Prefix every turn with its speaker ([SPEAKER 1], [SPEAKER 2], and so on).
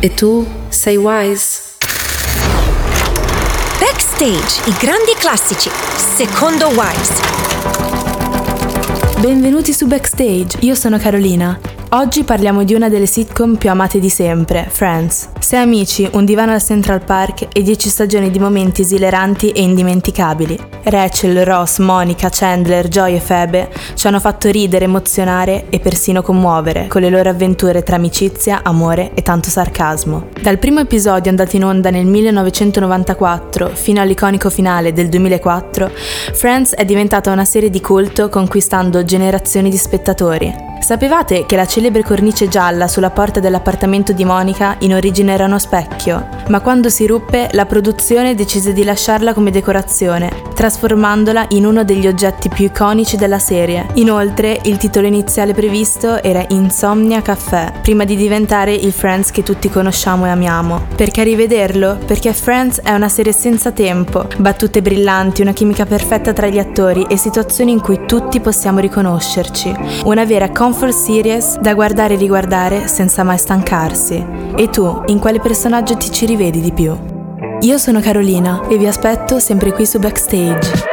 [SPEAKER 1] E tu sei Wise.
[SPEAKER 2] Backstage, i grandi classici, secondo Wise.
[SPEAKER 3] Benvenuti su Backstage, io sono Carolina. Oggi parliamo di una delle sitcom più amate di sempre, Friends. 6 amici, un divano al Central Park e 10 stagioni di momenti esileranti e indimenticabili. Rachel, Ross, Monica, Chandler, Joey e Phoebe ci hanno fatto ridere, emozionare e persino commuovere con le loro avventure tra amicizia, amore e tanto sarcasmo. Dal primo episodio andato in onda nel 1994 fino all'iconico finale del 2004, Friends è diventata una serie di culto conquistando generazioni di spettatori. Sapevate che la celebre cornice gialla sulla porta dell'appartamento di Monica in origine era uno specchio? Ma quando si ruppe, la produzione decise di lasciarla come decorazione, trasformandola in uno degli oggetti più iconici della serie. Inoltre, il titolo iniziale previsto era Insomnia Caffè, prima di diventare il Friends che tutti conosciamo e amiamo. Perché rivederlo? Perché Friends è una serie senza tempo, battute brillanti, una chimica perfetta tra gli attori e situazioni in cui tutti possiamo riconoscerci. Una vera comfort series da guardare e riguardare senza mai stancarsi. E tu, in quale personaggio ti ci rivedi di più? Io sono Carolina e vi aspetto sempre qui su Backstage.